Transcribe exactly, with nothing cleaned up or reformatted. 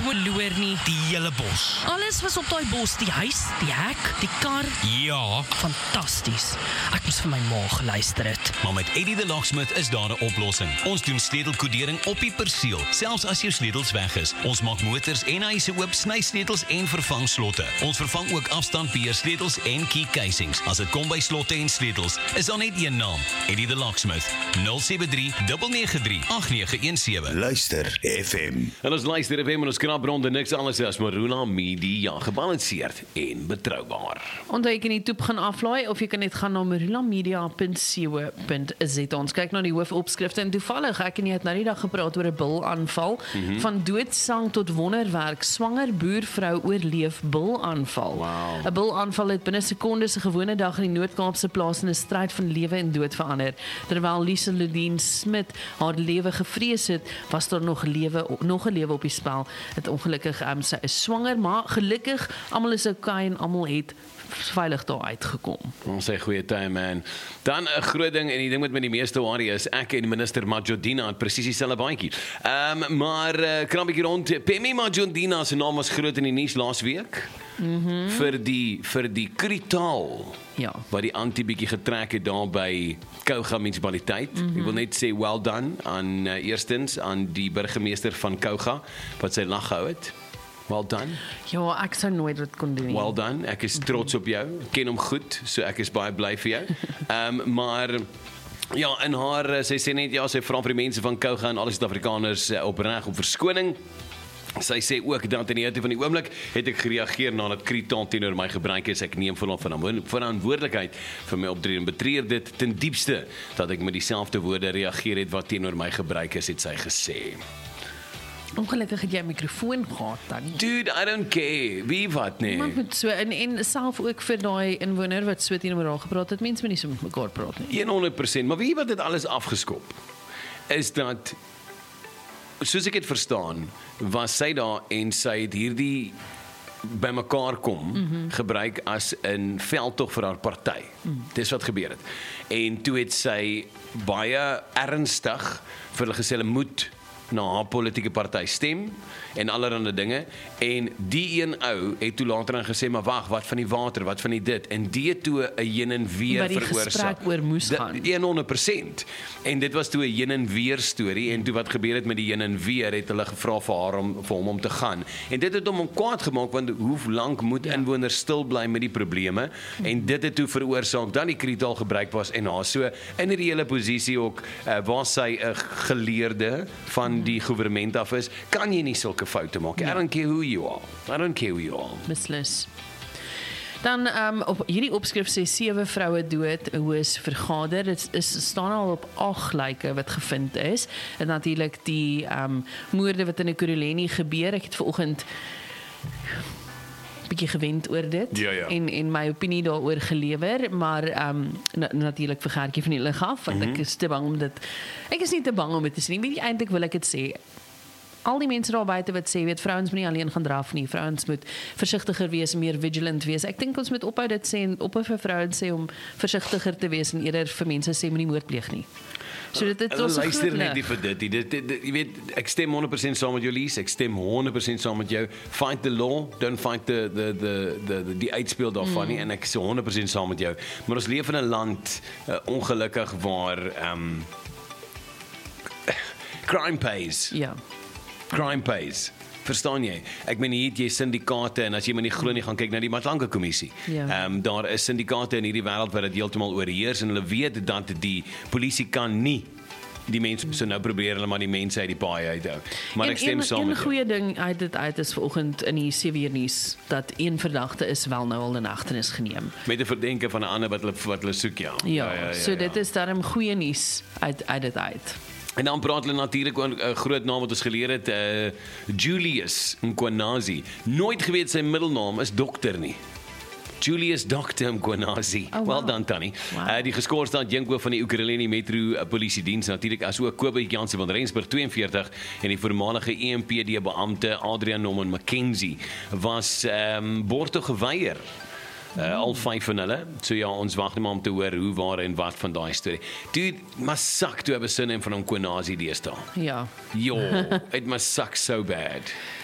verloor nie. Die hele bos. Alles was op daai bos, die huis, die hek, die kar. Ja, Fantasties. Ek moes vir my ma geluister het. maar met Eddie the Locksmith is daar 'n oplossing. Ons doen sleutelkodering op die perseel, selfs as jou sleutels weg is. Ons maak motors en huise oop, sny sleutels en vervang slotte. Ons vervang ook afstandbeheer sleutels en key casings. As dit kom by slotte en sleutels, is daar net een naam, Eddie the Locksmith. nul sewe drie, nege nege drie, agt nege een sewe. Luister F M. En ons luister F M en ons krapronde niks anders as Marula Media, gebalanseerd en betroubaar. Onthou jy kan die toep gaan aflaai of jy kan net gaan na marula media punt co punt z. Ons kyk na die hoofopskrifte en toevallig, ek en jy het nou die dag gepraat oor 'n bulaanval. Mm-hmm. Van doodsang tot wonderwerk, swanger boervrou oorleef bulaanval. 'n Wow. Bulaanval het binne sekondes 'n gewone dag in die Noord-Kaapse plaas in 'n stryd van lewe en dood verander. Terwyl Lise Ludien Smit haar lewe gevrees het, was daar nog lewe nog 'n lewe op die spel. Het ongelukkig um, sy is swanger, maar gelukkig almal is okay en almal het veilig daar uitgekom. Ons sê goeie tyd, man. Dan 'n groot ding en die ding met my die meeste worry is ek en minister Majodina het presies dieselfde baantjie. Ehm um, maar uh, krap bietjie rond. Pemi Majodina se naam was groot in die nuus laas week. Mm-hmm. vir die vir die kritaal. Ja. Wat die anti bietjie getrek het daar by Kouga munisipaliteit. Mm-hmm. Ek wil net sê well done aan uh, eerstens aan die burgemeester van Kouga wat sy lag gehou het. Well done. Ja, ek sou nooit dit kon doen nie. Well done. Ek is trots op jou. Ek ken hom goed, so ek is baie bly vir jou. Ehm um, maar ja, in haar sy sê net ja, sy vra vir die mense van Kouga en alle Suid-Afrikaners uh, opreg om verskoning. Sy sê ook dat in die hitte van die oomblik het ek gereageer nadat kritaal teenoor my gebruik is. Ek neem van verantwoordelikheid vir my optrede en betreur dit ten diepste dat ek met dieselfde woorde reageer het wat teenoor my gebruik is, het sy gesê. Ongelukkig het jy 'n mikrofoon gehad dan. Dude, I don't care. Wie wat nee. Maar moet so en en self ook vir daai inwoner wat so teenoor haar gepraat het, mense moet nie so met mekaar praat nie. honderd persent, maar wie wat dit alles afgeskop is dat soos ek het verstaan, was sy daar en sy het hierdie by mekaar kom mm-hmm. gebruik as 'n veldtog vir haar party. Mm. Dis wat gebeur het. En toe het sy baie ernstig vir hulle gesê hulle moet na haar politieke party stem en allerlei dinge en die een ou het toe later dan gesê maar wag, wat van die water, wat van die dit en die het toe 'n heen en weer veroorsaak. Wat die gesprek oor moes gaan. honderd persent. En dit was toe 'n heen en weer storie en toe wat gebeur het met die heen en weer het hulle gevra vir haar om vir hom om te gaan. En dit het hom om kwaad gemaak want hoe lank moet ja. inwoners stil bly met die probleme hmm. en dit het toe veroorsaak dat die kritaal gebruik was en haar so in die hele posisie ook uh, waar sy 'n geleerde van die goewerment af is, kan jy nie sulke foute maak. I don't care who you are. I don't care who you are. Beslis. Dan um, op hierdie opskrif sê sewe vroue dood, hoe is vergader. Dit is staan al op agt lyke wat gevind is. En natuurlik die um, moorde wat in Ekurhuleni gebeur. Ek het vanoggend bietjie gewend oor dit ja, ja. en en my opinie daaroor gelewer, maar um, na, natuurlik vir Gertjie van die lig af, want mm-hmm. ek is te bang om dit ek is nie te bang om dit te sien. Weet jy, eintlik wil ek dit sê. Al die mense daar buite wat sê, weet, vrouens moet nie alleen gaan draf nie, vrouens moet versigtiger wees, meer vigilant wees. Ek dink ons moet ophou dit sê en ophou vir vrouens sê om versigtiger te wees en eerder vir mense sê moenie moord pleeg nie. So dit het ons luister net nie vir dit. Dit, dit, dit. Jy weet, ek stem honderd persent saam met jou, Lies. Ek stem honderd persent saam met jou. Fight the law, don't fight the the the the die uitspeel daarvan nie mm. en ek is honderd persent saam met jou. Maar ons leef in 'n land uh, ongelukkig waar um, crime pays. Ja. Crime pays. Verstaan jy? Ek meen hier het jy syndikaate en as jy maar nie glo nie gaan kyk na die Matlanka kommissie. Ehm ja. um, daar is syndikaate in hierdie wêreld wat dit heeltemal oorheers en hulle weet dat die polisie kan nie die mense so nou probeer hulle maar die mense uit die paai uithou. Maar en, ek stem en, saam met jou. 'n goeie ding uit dit uit is vanoggend in die sewe uur nuus dat een verdagte is wel nou al in hegtenis geneem. Met 'n verdenking van 'n ander wat hulle wat hulle soek ja. Ja, ja, ja, ja so ja. dit is darem goeie nuus uit uit dit uit. En dan praat hulle natuurlik oor 'n groot naam wat ons geleer het, uh, Julius Mkhwanazi. Nooit geweet sy middelnaam is dokter nie. Julius Doctor Mkhwanazi. Oh, wow. Well done, Tannie. Wow. Uh, die geskoorde adjunkt van die Ekurhuleni Metro uh, Polisie Diens natuurlik as ook Kobus Jansen van Rensburg twee en veertig en die voormalige E M P D beampte Adrian Norman McKenzie was ehm um, borte geweier. Uh, al vyf van hulle. So ja, ons wag net maar om te hoor hoe, waar en wat van daai storie. Dude, my sak toe 'n besin en van hom Mkhwanazi deesdae. Ja. Jo, it must suck so bad.